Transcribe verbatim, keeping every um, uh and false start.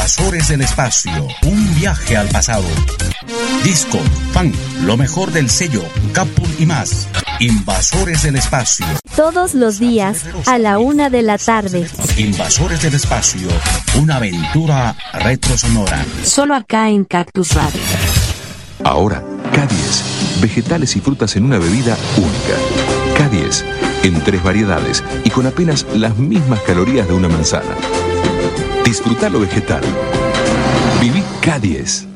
Invasores del espacio, un viaje al pasado. Disco, fan, lo mejor del sello, Capul y más. Invasores del espacio. Todos los días, a la una de la tarde. Invasores del espacio, una aventura retrosonora. Solo acá en Cactus Radio. Ahora, K diez. Vegetales y frutas en una bebida única. K diez. En tres variedades y con apenas las mismas calorías de una manzana. Disfruta lo vegetal. Viví K diez.